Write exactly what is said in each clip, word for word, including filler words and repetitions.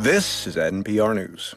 This is N P R News.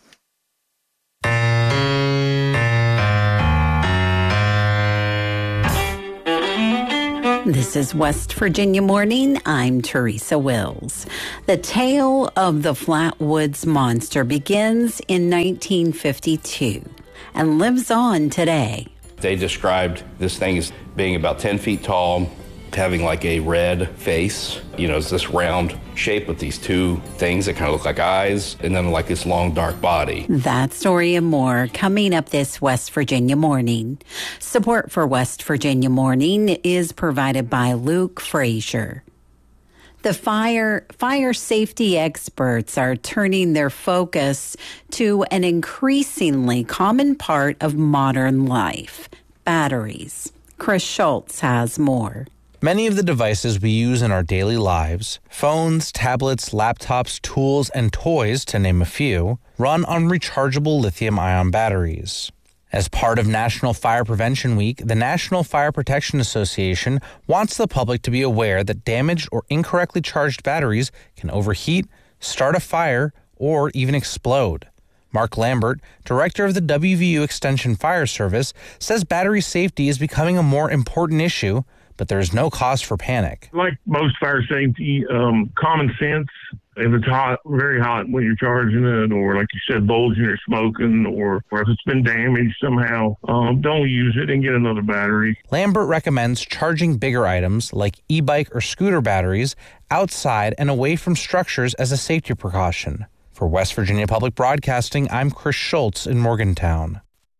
This is West Virginia Morning. I'm Teresa Wills. The tale of the Flatwoods Monster begins in nineteen fifty-two and lives on today. They described this thing as being about ten feet tall, having like a red face. You know, it's this round shape with these two things that kind of look like eyes, and then like this long, dark body. That story and more coming up this West Virginia Morning. Support for West Virginia Morning is provided by Luke Frazier. The fire fire safety experts are turning their focus to an increasingly common part of modern life, batteries. Chris Schultz has more. Many of the devices we use in our daily lives, phones, tablets, laptops, tools, and toys, to name a few, run on rechargeable lithium-ion batteries. As part of National Fire Prevention Week, the National Fire Protection Association wants the public to be aware that damaged or incorrectly charged batteries can overheat, start a fire, or even explode. Mark Lambert, director of the W V U Extension Fire Service, says battery safety is becoming a more important issue, but there is no cause for panic. Like most fire safety, um, common sense, if it's hot, very hot when you're charging it, or like you said, bulging or smoking, or, or if it's been damaged somehow, um, don't use it and get another battery. Lambert recommends charging bigger items like e-bike or scooter batteries outside and away from structures as a safety precaution. For West Virginia Public Broadcasting, I'm Chris Schultz in Morgantown.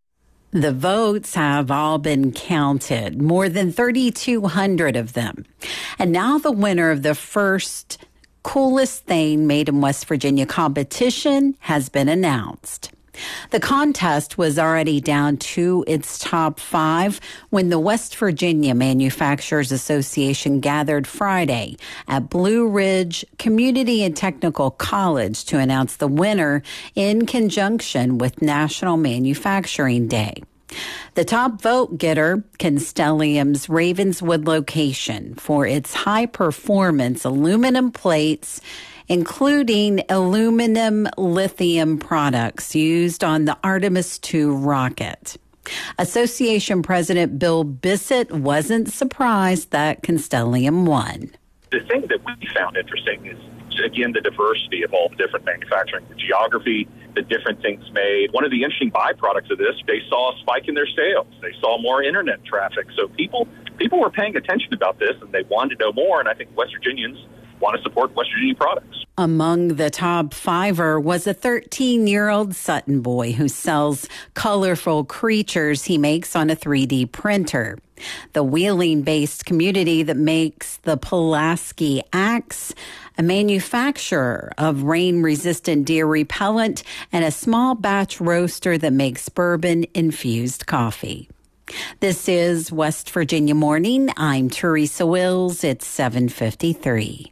The votes have all been counted, more than thirty-two hundred of them. And now the winner of the first Coolest Thing Made in West Virginia competition has been announced. The contest was already down to its top five when the West Virginia Manufacturers Association gathered Friday at Blue Ridge Community and Technical College to announce the winner in conjunction with National Manufacturing Day. The top vote getter, Constellium's Ravenswood location, for its high-performance aluminum plates, including aluminum lithium products used on the Artemis two rocket. Association President Bill Bissett wasn't surprised that Constellium won. The thing that we found interesting is, again, the diversity of all the different manufacturing, the geography, the different things made. One of the interesting byproducts of this, they saw a spike in their sales. They saw more internet traffic. So people people were paying attention about this, and they wanted to know more, and I think West Virginians want to support West Virginia products. Among the top fiver was a thirteen-year-old Sutton boy who sells colorful creatures he makes on a three D printer. The Wheeling-based community that makes the Pulaski Axe, a manufacturer of rain-resistant deer repellent, and a small batch roaster that makes bourbon-infused coffee. This is West Virginia Morning. I'm Teresa Wills. It's seven fifty-three.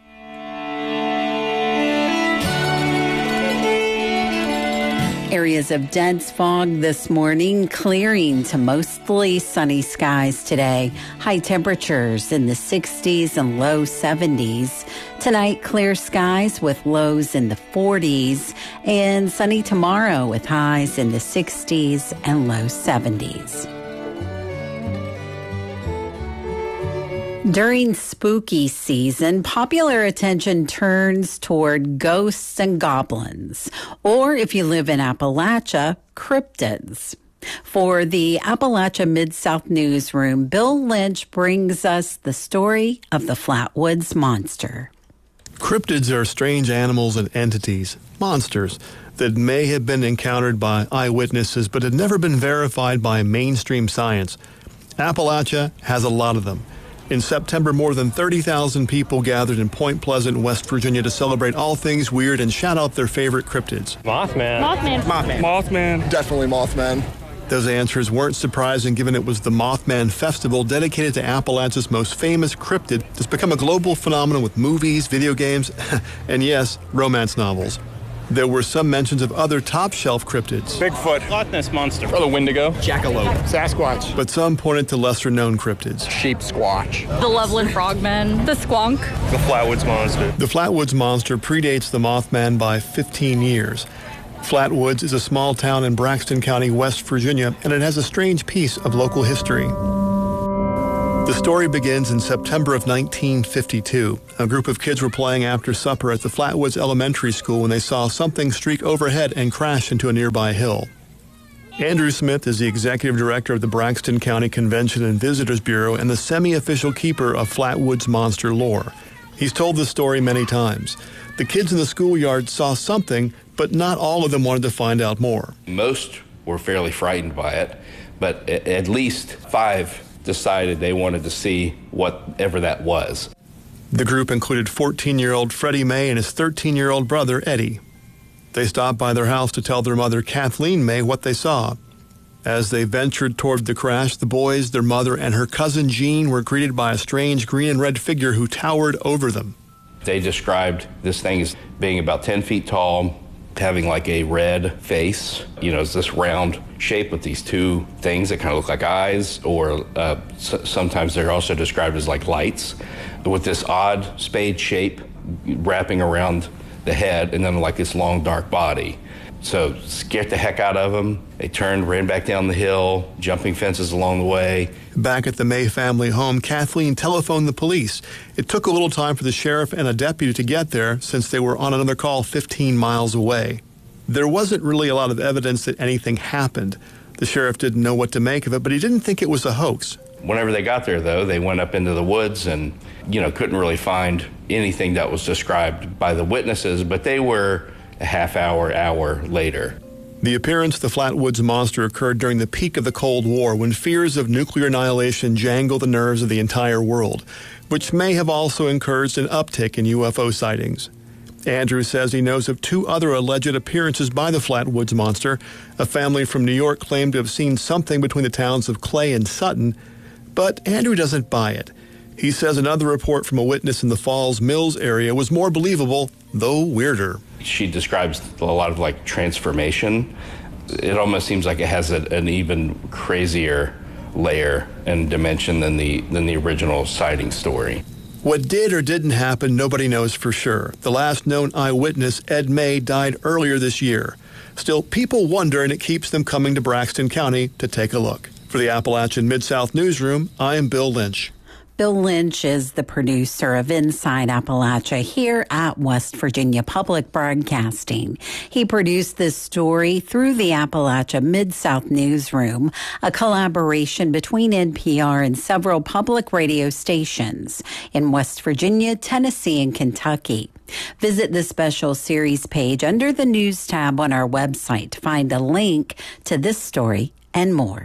Areas of dense fog this morning, clearing to mostly sunny skies today. High temperatures in the sixties and low seventies. Tonight, clear skies with lows in the forties, and sunny tomorrow with highs in the sixties and low seventies. During spooky season, popular attention turns toward ghosts and goblins, or if you live in Appalachia, cryptids. For the Appalachia Mid-South Newsroom, Bill Lynch brings us the story of the Flatwoods Monster. Cryptids are strange animals and entities, monsters, that may have been encountered by eyewitnesses but had never been verified by mainstream science. Appalachia has a lot of them. In September, more than thirty thousand people gathered in Point Pleasant, West Virginia to celebrate all things weird and shout out their favorite cryptids. Mothman. Mothman. Mothman. Mothman. Definitely Mothman. Those answers weren't surprising given it was the Mothman Festival dedicated to Appalachia's most famous cryptid that's become a global phenomenon with movies, video games, and yes, romance novels. There were some mentions of other top-shelf cryptids. Bigfoot, Loch Ness Monster, or the Wendigo, Jackalope, Sasquatch, but some pointed to lesser-known cryptids. Sheep Squatch, the Loveland Frogman, the Squonk, the Flatwoods Monster. The Flatwoods Monster predates the Mothman by fifteen years. Flatwoods is a small town in Braxton County, West Virginia, and it has a strange piece of local history. The story begins in September of nineteen fifty-two. A group of kids were playing after supper at the Flatwoods Elementary School when they saw something streak overhead and crash into a nearby hill. Andrew Smith is the executive director of the Braxton County Convention and Visitors Bureau and the semi-official keeper of Flatwoods monster lore. He's told this story many times. The kids in the schoolyard saw something, but not all of them wanted to find out more. Most were fairly frightened by it, but at least five decided they wanted to see whatever that was. The group included fourteen-year-old Freddie May and his thirteen-year-old brother, Eddie. They stopped by their house to tell their mother, Kathleen May, what they saw. As they ventured toward the crash, the boys, their mother, and her cousin Jean were greeted by a strange green and red figure who towered over them. They described this thing as being about ten feet tall, having like a red face. You know, it's this round shape with these two things that kind of look like eyes, or uh, s- sometimes they're also described as like lights, with this odd spade shape wrapping around the head, and then like this long dark body. So scared the heck out of them. They turned, ran back down the hill, jumping fences along the way. Back at the May family home, Kathleen telephoned the police. It took a little time for the sheriff and a deputy to get there since they were on another call fifteen miles away. There wasn't really a lot of evidence that anything happened. The sheriff didn't know what to make of it, but he didn't think it was a hoax. Whenever they got there, though, they went up into the woods and, you know, couldn't really find anything that was described by the witnesses, but they were a half hour, hour later. The appearance of the Flatwoods monster occurred during the peak of the Cold War, when fears of nuclear annihilation jangled the nerves of the entire world, which may have also encouraged an uptick in U F O sightings. Andrew says he knows of two other alleged appearances by the Flatwoods monster. A family from New York claimed to have seen something between the towns of Clay and Sutton, but Andrew doesn't buy it. He says another report from a witness in the Falls Mills area was more believable, though weirder. She describes a lot of like transformation. It almost seems like it has a, an even crazier layer and dimension than the than the original sighting story. What did or didn't happen, nobody knows for sure. The last known eyewitness, Ed May, died earlier this year. Still, people wonder, and it keeps them coming to Braxton County to take a look. For the Appalachian Mid-South Newsroom, I am Bill Lynch. Bill Lynch is the producer of Inside Appalachia here at West Virginia Public Broadcasting. He produced this story through the Appalachia Mid-South Newsroom, a collaboration between N P R and several public radio stations in West Virginia, Tennessee, and Kentucky. Visit the special series page under the news tab on our website to find a link to this story and more.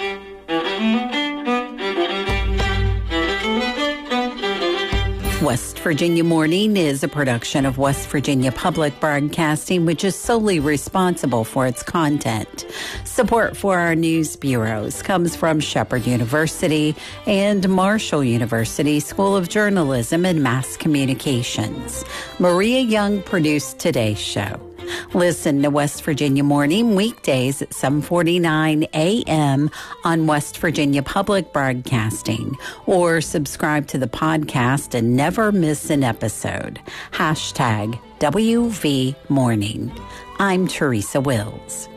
West Virginia Morning is a production of West Virginia Public Broadcasting, which is solely responsible for its content. Support for our news bureaus comes from Shepherd University and Marshall University School of Journalism and Mass Communications. Maria Young produced today's show. Listen to West Virginia Morning weekdays at seven forty-nine a.m. on West Virginia Public Broadcasting, or subscribe to the podcast and never miss an episode. Hashtag W V Morning. I'm Teresa Wills.